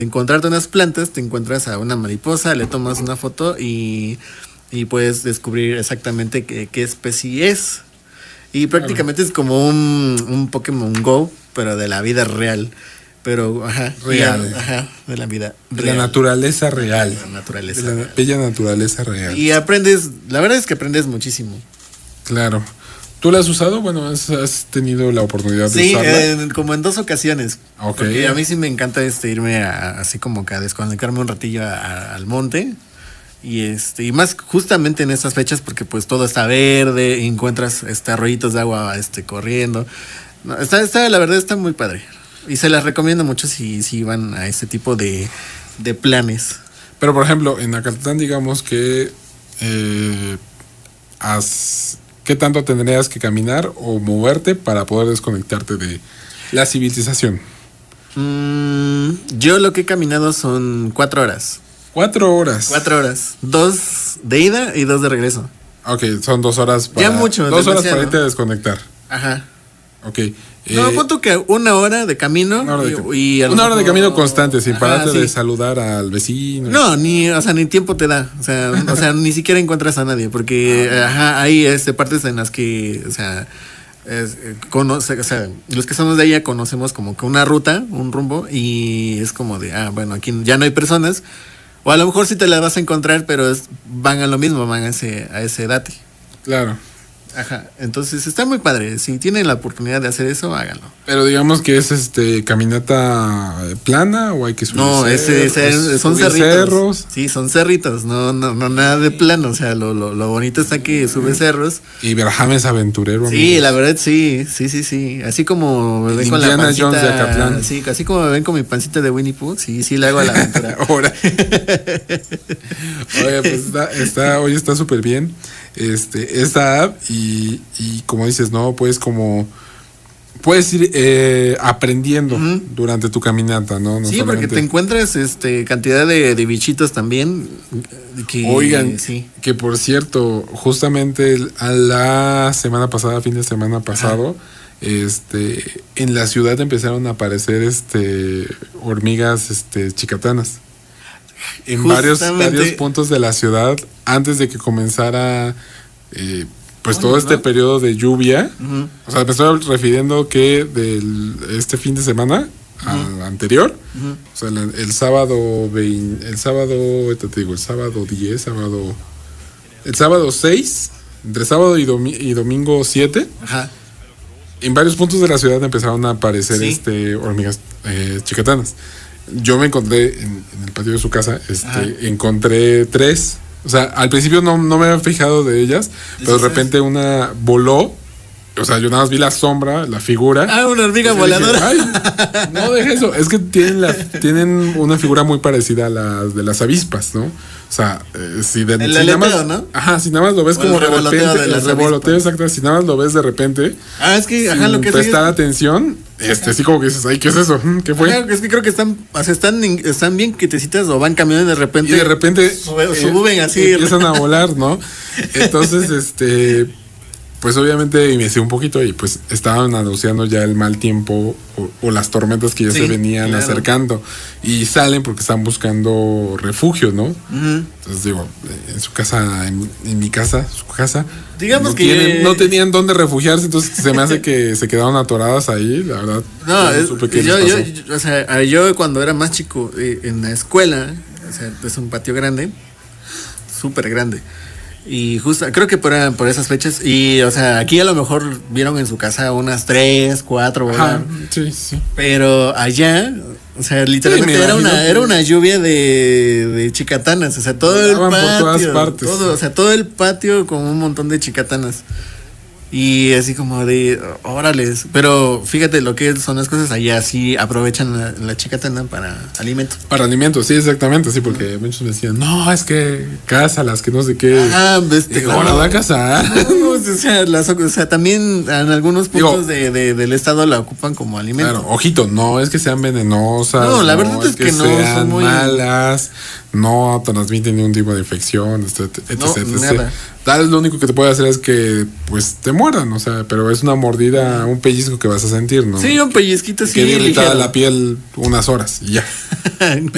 encontrarte unas plantas, te encuentras a una mariposa, le tomas una foto y puedes descubrir exactamente qué especie es. Y prácticamente es como un Pokémon Go, pero de la vida real. Pero, real. De la vida de real. La naturaleza real. La naturaleza. De la bella naturaleza real. Y aprendes, la verdad es que aprendes muchísimo. Claro. ¿Tú la has usado? Bueno, has tenido la oportunidad de usarla. Sí, como en 2 ocasiones. Okay. Porque a mí sí me encanta irme así como que a desconectarme un ratillo al monte. Y más justamente en estas fechas porque pues todo está verde, encuentras arroyitos de agua corriendo. No, la verdad está muy padre. Y se las recomiendo mucho si van a ese tipo de planes. Pero por ejemplo, en Acatlán digamos que ¿qué tanto tendrías que caminar o moverte para poder desconectarte de la civilización? Yo lo que he caminado son 4 horas. 4 horas. 4 horas. 2 de ida y 2 de regreso. Ok, son 2 horas para... Ya mucho. 2 horas para irte a desconectar. Ajá. Ok. No, punto que 1 hora de camino. Una hora de camino constante, sin pararte de saludar al vecino. No, ni tiempo te da. O sea, ni siquiera encuentras a nadie. Porque hay partes en las que, los que somos de allá conocemos como que una ruta, un rumbo. Y es como de, bueno, aquí ya no hay personas. O a lo mejor sí te la vas a encontrar, pero van a lo mismo, van a ese date. Claro. Ajá, entonces está muy padre. Si tienen la oportunidad de hacer eso, háganlo. Pero digamos que es caminata plana o hay que subir. No, son cerritos. Sí, son cerritos, no nada de plano. O sea, lo bonito está que sube cerros. Y Braham es aventurero. Sí, amigos. La verdad sí. Así como me ven con la pancita. Jones de Acatlán. Sí, así como me ven con mi pancita de Winnie Pooh, sí le hago a la aventura. Ahora. Oye, pues está súper bien. Esta app y como dices, ¿no? Puedes ir aprendiendo durante tu caminata, ¿no? Sí, porque te encuentras cantidad de bichitos también. Oigan, sí. Que por cierto, justamente fin de semana pasado, en la ciudad empezaron a aparecer hormigas chicatanas. En varios puntos de la ciudad, antes de que comenzara pues todo este periodo de lluvia. O sea, me estoy refiriendo que este fin de semana al anterior, o sea, el sábado 6, entre sábado y domingo 7, en varios puntos de la ciudad empezaron a aparecer hormigas chicatanas. Yo me encontré en el patio de su casa, encontré 3. O sea, al principio no me había fijado de ellas, pero de repente una voló. O sea, yo nada más vi la sombra, la figura. Una hormiga voladora. Dije, ay, no dejes eso. Es que tienen una figura muy parecida a la de las avispas, ¿no? O sea, si nada más, ¿no? Ajá, si nada más lo ves como de repente, el revoloteo, exacto. Si nada más lo ves de repente, es que lo que prestar atención, sí como que dices, ay, ¿qué es eso? ¿Qué fue? Es que creo que están bien quietecitas o van caminando y de repente suben así, empiezan a volar, ¿no? Entonces, pues obviamente investigué un poquito y pues estaban anunciando ya el mal tiempo o las tormentas que ya se venían acercando y salen porque están buscando refugio, ¿no? Entonces digo, en su casa, en mi casa, su casa, digamos no tenían dónde refugiarse, entonces se me hace que se quedaron atoradas ahí, la verdad. No, supe que yo cuando era más chico en la escuela, o sea, es un patio grande, súper grande. Y justo, creo que por esas fechas. Y, o sea, aquí a lo mejor vieron en su casa unas 3, 4 horas. Sí. Pero allá, o sea, literalmente era una lluvia de chicatanas. O sea, todo el patio. Por todas partes. Todo el patio con un montón de chicatanas. Y así como de, órales. Pero fíjate lo que son las cosas allá, sí aprovechan la chicatana para alimentos. Para alimentos, sí, exactamente, sí, porque muchos me decían, no, es que cázalas, que no sé qué. Ahora va a cazar. O sea, también en algunos puntos del estado la ocupan como alimento. Claro, ojito, no es que sean venenosas. No, la verdad es que no sean malas, no transmiten ningún tipo de infección, etc. Tal vez lo único que te puede hacer es que pues te muerdan, o sea, pero es una mordida, un pellizco que vas a sentir, ¿no? Sí, un pellizquito así. Queda irritada la piel unas horas y ya.